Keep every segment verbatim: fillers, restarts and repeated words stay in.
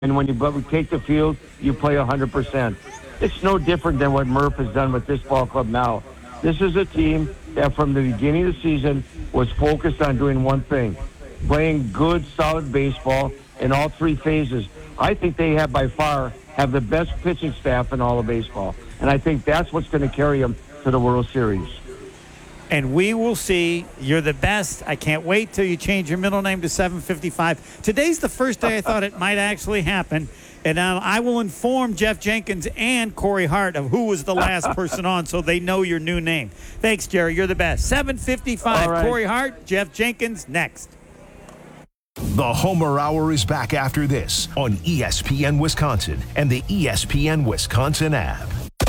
And when you but we take the field, you play one hundred percent. It's no different than what Murph has done with this ball club now. This is a team that from the beginning of the season was focused on doing one thing, playing good, solid baseball in all three phases. I think they have by far have the best pitching staff in all of baseball. And I think that's what's going to carry them to the World Series. And we will see. You're the best. I can't wait till you change your middle name to seven fifty-five. Today's the first day I thought it might actually happen. And um, I will inform Jeff Jenkins and Corey Hart of who was the last person on so they know your new name. Thanks, Jerry. You're the best. seven fifty-five. Right. Corey Hart, Jeff Jenkins, next. The Homer Hour is back after this on E S P N Wisconsin and the E S P N Wisconsin app.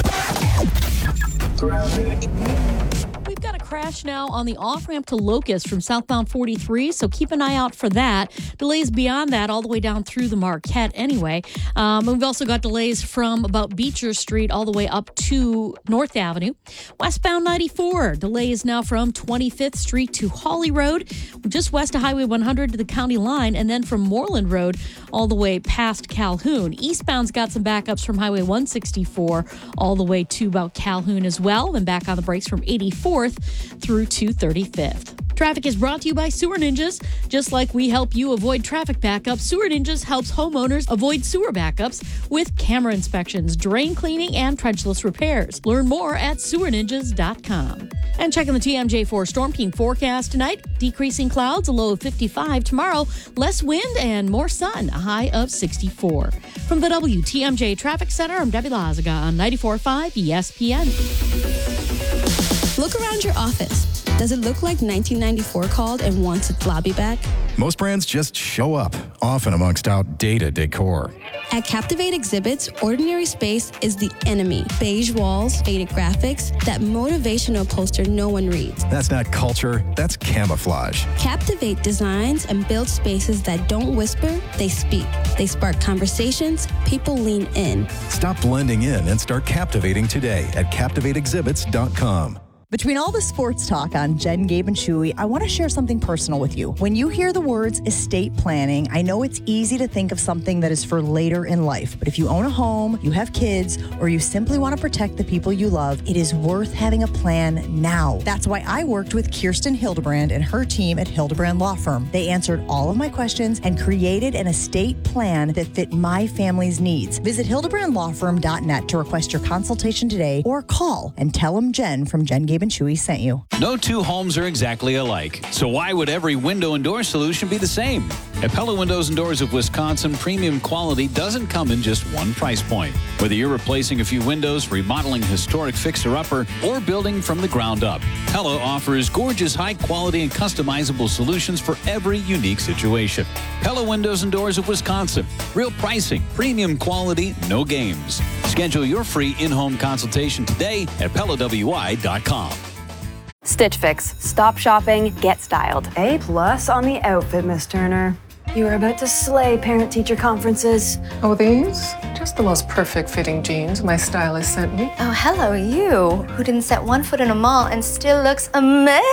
We've got a crash now on the off-ramp to Locust from southbound forty-three, so keep an eye out for that. Delays beyond that all the way down through the Marquette anyway. Um, we've also got delays from about Beecher Street all the way up to North Avenue. Westbound ninety-four, delays now from twenty-fifth Street to Hawley Road, just west of Highway one hundred to the county line, and then from Moreland Road all the way past Calhoun. Eastbound's got some backups from Highway one sixty-four all the way to about Calhoun as well, then back on the brakes from eighty-fourth through to thirty-fifth. Traffic is brought to you by Sewer Ninjas. Just like we help you avoid traffic backups, Sewer Ninjas helps homeowners avoid sewer backups with camera inspections, drain cleaning, and trenchless repairs. Learn more at sewer ninjas dot com. And checking the T M J four Storm King forecast tonight, decreasing clouds, a low of fifty-five. Tomorrow, less wind and more sun, a high of sixty-four. From the W T M J Traffic Center, I'm Debbie Lazaga on ninety-four point five E S P N. Look around your office. Does it look like nineteen ninety-four called and wants its lobby back? Most brands just show up, often amongst outdated decor. At Captivate Exhibits, ordinary space is the enemy. Beige walls, faded graphics, that motivational poster no one reads. That's not culture, that's camouflage. Captivate designs and builds spaces that don't whisper, they speak. They spark conversations, people lean in. Stop blending in and start captivating today at captivate exhibits dot com. Between all the sports talk on Jen, Gabe, and Chewy, I want to share something personal with you. When you hear the words estate planning, I know it's easy to think of something that is for later in life. But if you own a home, you have kids, or you simply want to protect the people you love, it is worth having a plan now. That's why I worked with Kirsten Hildebrand and her team at Hildebrand Law Firm. They answered all of my questions and created an estate plan that fit my family's needs. Visit hildebrand law firm dot net to request your consultation today, or call and tell them Jen from Jen, Gabe, and Chewy sent you. No two homes are exactly alike, so why would every window and door solution be the same? At Pella Windows and Doors of Wisconsin, premium quality doesn't come in just one price point. Whether you're replacing a few windows, remodeling a historic fixer-upper, or building from the ground up, Pella offers gorgeous, high-quality, and customizable solutions for every unique situation. Pella Windows and Doors of Wisconsin. Real pricing, premium quality, no games. Schedule your free in-home consultation today at Pella W I dot com. Stitch Fix. Stop shopping, get styled. A plus on the outfit, Miss Turner. You are about to slay parent-teacher conferences. Oh, these? Just the most perfect fitting jeans my stylist sent me. Oh, hello, you, who didn't set one foot in a mall and still looks amazing.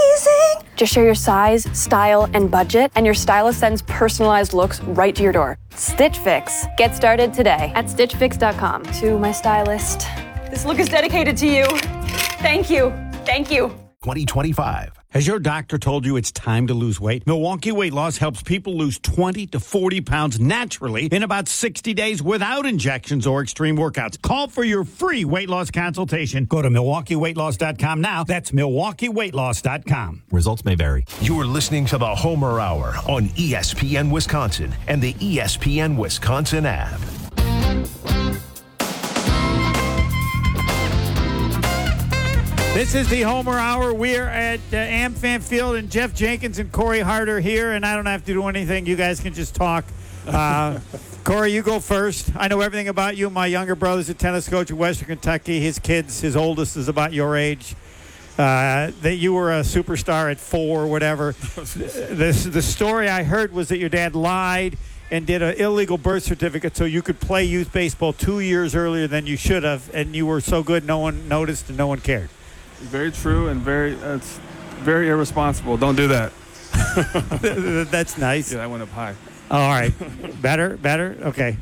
Just share your size, style, and budget, and your stylist sends personalized looks right to your door. Stitch Fix. Get started today at stitch fix dot com. To my stylist, this look is dedicated to you. Thank you. Thank you. twenty twenty-five. Has your doctor told you it's time to lose weight? Milwaukee Weight Loss helps people lose twenty to forty pounds naturally in about sixty days without injections or extreme workouts. Call for your free weight loss consultation. Go to milwaukee weight loss dot com now. That's milwaukee weight loss dot com. Results may vary. You're listening to the Homer Hour on E S P N Wisconsin and the E S P N Wisconsin app. This is the Homer Hour. We're at uh, AmFam Field, and Jeff Jenkins and Corey Hart are here, and I don't have to do anything. You guys can just talk. Uh, Corey, you go first. I know everything about you. My younger brother's a tennis coach in Western Kentucky. His kids, his oldest is about your age. Uh, that you were a superstar at four or whatever. This, the story I heard was that your dad lied and did an illegal birth certificate so you could play youth baseball two years earlier than you should have, and you were so good no one noticed and no one cared. Very true and very uh, it's very irresponsible. Don't do that. That's nice. Yeah, that went up high. All right. Better? Better? Okay.